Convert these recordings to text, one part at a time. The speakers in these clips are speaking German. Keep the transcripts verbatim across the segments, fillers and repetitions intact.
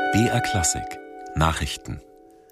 B R Klassik Nachrichten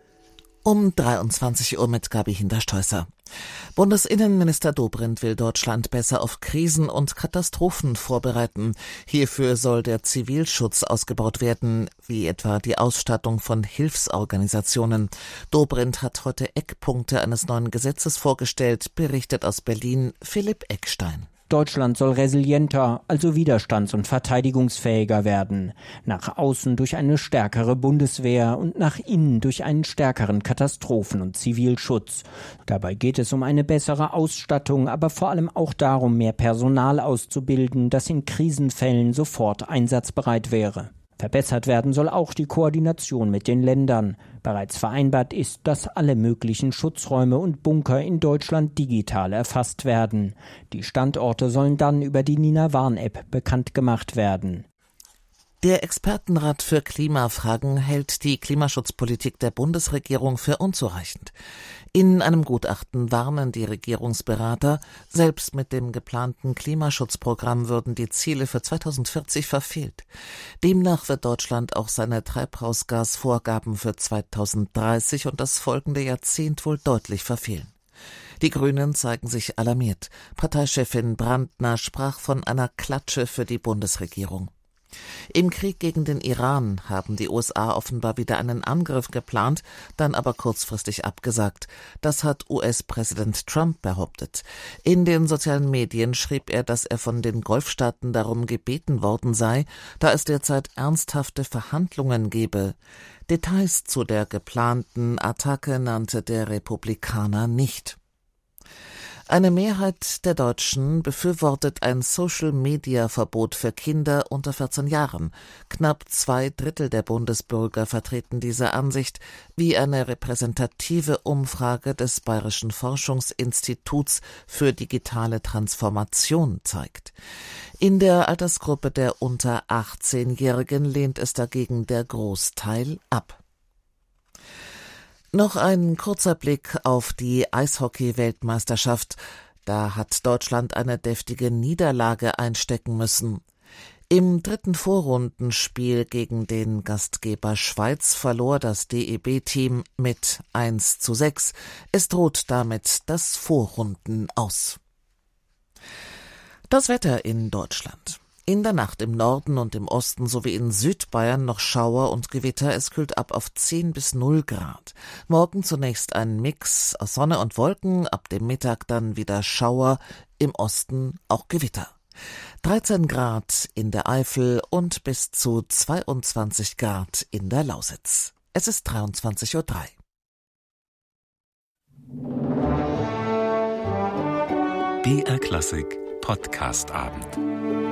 Um dreiundzwanzig Uhr mit Gabi Hinterstoisser. Bundesinnenminister Dobrindt will Deutschland besser auf Krisen und Katastrophen vorbereiten. Hierfür soll der Zivilschutz ausgebaut werden, wie etwa die Ausstattung von Hilfsorganisationen. Dobrindt hat heute Eckpunkte eines neuen Gesetzes vorgestellt, berichtet aus Berlin Philipp Eckstein. Deutschland soll resilienter, also widerstands- und verteidigungsfähiger werden. Nach außen durch eine stärkere Bundeswehr und nach innen durch einen stärkeren Katastrophen- und Zivilschutz. Dabei geht es um eine bessere Ausstattung, aber vor allem auch darum, mehr Personal auszubilden, das in Krisenfällen sofort einsatzbereit wäre. Verbessert werden soll auch die Koordination mit den Ländern. Bereits vereinbart ist, dass alle möglichen Schutzräume und Bunker in Deutschland digital erfasst werden. Die Standorte sollen dann über die Nina-Warn-App bekannt gemacht werden. Der Expertenrat für Klimafragen hält die Klimaschutzpolitik der Bundesregierung für unzureichend. In einem Gutachten warnen die Regierungsberater, selbst mit dem geplanten Klimaschutzprogramm würden die Ziele für zweitausendvierzig verfehlt. Demnach wird Deutschland auch seine Treibhausgasvorgaben für zweitausenddreißig und das folgende Jahrzehnt wohl deutlich verfehlen. Die Grünen zeigen sich alarmiert. Parteichefin Brandner sprach von einer Klatsche für die Bundesregierung. Im Krieg gegen den Iran haben die U S A offenbar wieder einen Angriff geplant, dann aber kurzfristig abgesagt. Das hat U S-Präsident Trump behauptet. In den sozialen Medien schrieb er, dass er von den Golfstaaten darum gebeten worden sei, da es derzeit ernsthafte Verhandlungen gebe. Details zu der geplanten Attacke nannte der Republikaner nicht. Eine Mehrheit der Deutschen befürwortet ein Social-Media-Verbot für Kinder unter vierzehn Jahren. Knapp zwei Drittel der Bundesbürger vertreten diese Ansicht, wie eine repräsentative Umfrage des Bayerischen Forschungsinstituts für digitale Transformation zeigt. In der Altersgruppe der unter achtzehnjährigen lehnt es dagegen der Großteil ab. Noch ein kurzer Blick auf die Eishockey-Weltmeisterschaft. Da hat Deutschland eine deftige Niederlage einstecken müssen. Im dritten Vorrundenspiel gegen den Gastgeber Schweiz verlor das D E B-Team mit eins zu sechs. Es droht damit das Vorrunden aus. Das Wetter in Deutschland. In der Nacht im Norden und im Osten sowie in Südbayern noch Schauer und Gewitter. Es kühlt ab auf zehn bis null Grad. Morgen zunächst ein Mix aus Sonne und Wolken, ab dem Mittag dann wieder Schauer, im Osten auch Gewitter. dreizehn Grad in der Eifel und bis zu zweiundzwanzig Grad in der Lausitz. Es ist dreiundzwanzig Uhr drei. B R Klassik Podcast Abend.